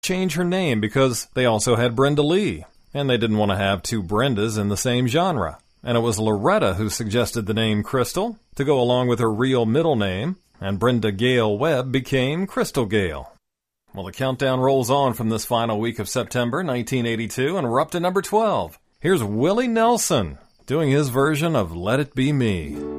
change her name because they also had Brenda Lee, and they didn't want to have two Brendas in the same genre. And it was Loretta who suggested the name Crystal to go along with her real middle name, and Brenda Gale Webb became Crystal Gale. Well, the countdown rolls on from this final week of September 1982, and we're up to number 12. Here's Willie Nelson doing his version of Let It Be Me.